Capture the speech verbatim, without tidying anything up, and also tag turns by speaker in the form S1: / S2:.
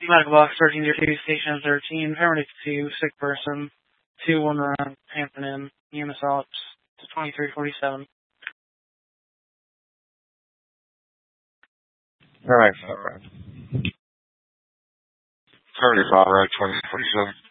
S1: Medical box thirteen zero two, station thirteen, paramedic two, sick person, two one around Hampton Inn, E M S ops to twenty-three forty-seven.
S2: Alright, alright. thirty-five, right, twenty forty-seven.